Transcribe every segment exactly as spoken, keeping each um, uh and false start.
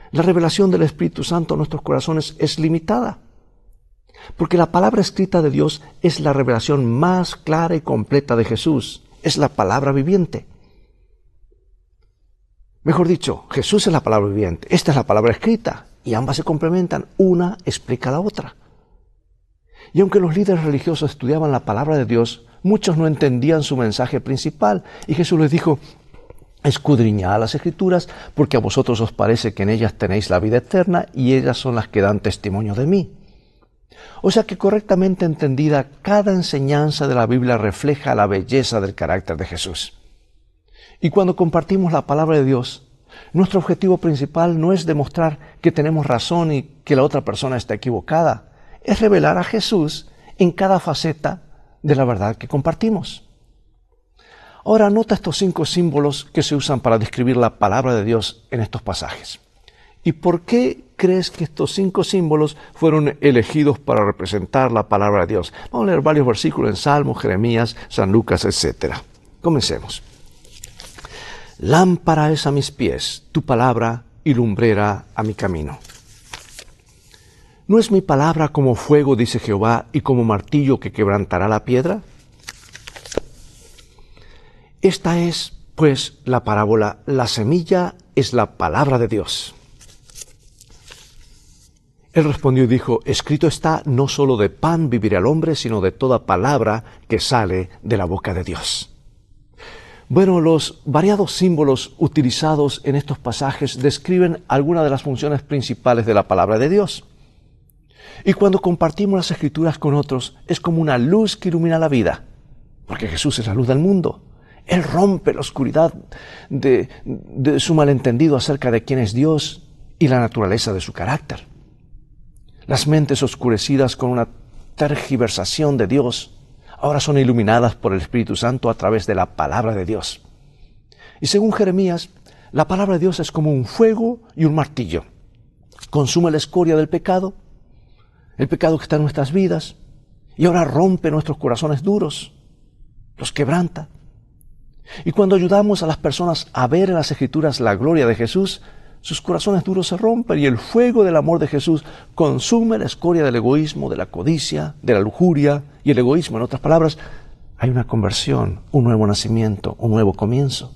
La revelación del Espíritu Santo a nuestros corazones es limitada, porque la palabra escrita de Dios es la revelación más clara y completa de Jesús. Es la palabra viviente. Mejor dicho, Jesús es la palabra viviente. Esta es la palabra escrita, y ambas se complementan. Una explica a la otra. Y aunque los líderes religiosos estudiaban la palabra de Dios, muchos no entendían su mensaje principal. Y Jesús les dijo: escudriñad las Escrituras, porque a vosotros os parece que en ellas tenéis la vida eterna, y ellas son las que dan testimonio de mí. O sea que correctamente entendida, cada enseñanza de la Biblia refleja la belleza del carácter de Jesús. Y cuando compartimos la palabra de Dios, nuestro objetivo principal no es demostrar que tenemos razón y que la otra persona está equivocada. Es revelar a Jesús en cada faceta de la verdad que compartimos. Ahora nota estos cinco símbolos que se usan para describir la palabra de Dios en estos pasajes. ¿Y por qué crees que estos cinco símbolos fueron elegidos para representar la palabra de Dios? Vamos a leer varios versículos en Salmos, Jeremías, San Lucas, etcétera. Comencemos. Lámpara es a mis pies tu palabra y lumbrera a mi camino. ¿No es mi palabra como fuego, dice Jehová, y como martillo que quebrantará la piedra? Esta es, pues, la parábola. La semilla es la palabra de Dios. Él respondió y dijo: escrito está, no solo de pan vivirá el hombre, sino de toda palabra que sale de la boca de Dios. Bueno, los variados símbolos utilizados en estos pasajes describen algunas de las funciones principales de la palabra de Dios. Y cuando compartimos las Escrituras con otros, es como una luz que ilumina la vida, porque Jesús es la luz del mundo. Él rompe la oscuridad de, de su malentendido acerca de quién es Dios y la naturaleza de su carácter. Las mentes oscurecidas con una tergiversación de Dios ahora son iluminadas por el Espíritu Santo a través de la palabra de Dios. Y según Jeremías, la palabra de Dios es como un fuego y un martillo. Consume la escoria del pecado, el pecado que está en nuestras vidas, y ahora rompe nuestros corazones duros, los quebranta. Y cuando ayudamos a las personas a ver en las Escrituras la gloria de Jesús, sus corazones duros se rompen y el fuego del amor de Jesús consume la escoria del egoísmo, de la codicia, de la lujuria y el egoísmo. En otras palabras, hay una conversión, un nuevo nacimiento, un nuevo comienzo.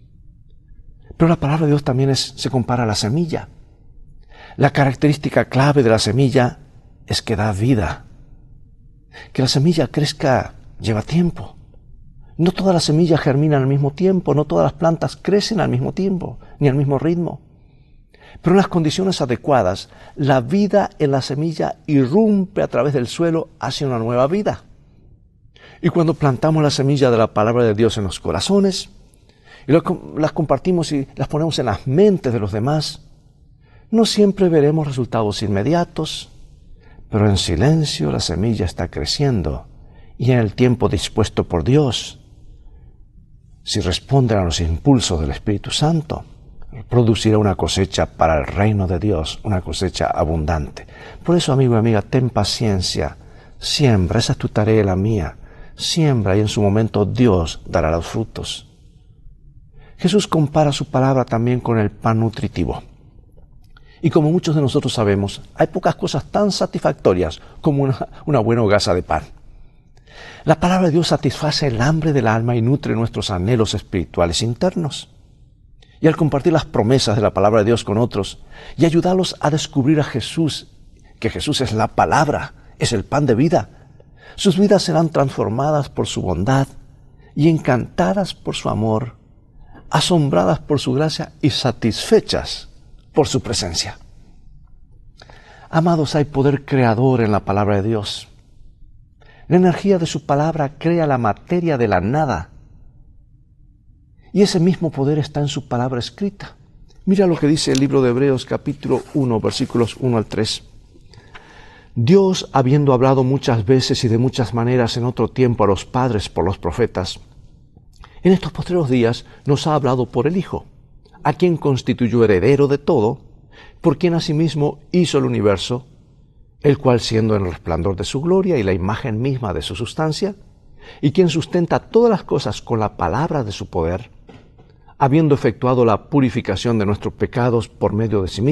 Pero la palabra de Dios también es, se compara a la semilla. La característica clave de la semilla es que da vida. Que la semilla crezca lleva tiempo. No todas las semillas germinan al mismo tiempo, no todas las plantas crecen al mismo tiempo, ni al mismo ritmo. Pero en las condiciones adecuadas, la vida en la semilla irrumpe a través del suelo hacia una nueva vida. Y cuando plantamos la semilla de la palabra de Dios en los corazones, y las compartimos y las ponemos en las mentes de los demás, no siempre veremos resultados inmediatos, pero en silencio la semilla está creciendo y en el tiempo dispuesto por Dios, si responden a los impulsos del Espíritu Santo, producirá una cosecha para el reino de Dios, una cosecha abundante. Por eso, amigo y amiga, ten paciencia, siembra, esa es tu tarea y la mía, siembra y en su momento Dios dará los frutos. Jesús compara su palabra también con el pan nutritivo. Y como muchos de nosotros sabemos, hay pocas cosas tan satisfactorias como una, una buena hogaza de pan. La palabra de Dios satisface el hambre del alma y nutre nuestros anhelos espirituales internos. Y al compartir las promesas de la palabra de Dios con otros y ayudarlos a descubrir a Jesús, que Jesús es la palabra, es el pan de vida, sus vidas serán transformadas por su bondad y encantadas por su amor, asombradas por su gracia y satisfechas por su presencia. Amados, hay poder creador en la palabra de Dios. La energía de su palabra crea la materia de la nada. Y ese mismo poder está en su palabra escrita. Mira lo que dice el libro de Hebreos capítulo uno, versículos uno al tres. Dios, habiendo hablado muchas veces y de muchas maneras en otro tiempo a los padres por los profetas, en estos postreros días nos ha hablado por el Hijo, a quien constituyó heredero de todo, por quien asimismo hizo el universo, el cual siendo en el resplandor de su gloria y la imagen misma de su sustancia, y quien sustenta todas las cosas con la palabra de su poder, habiendo efectuado la purificación de nuestros pecados por medio de sí mismo,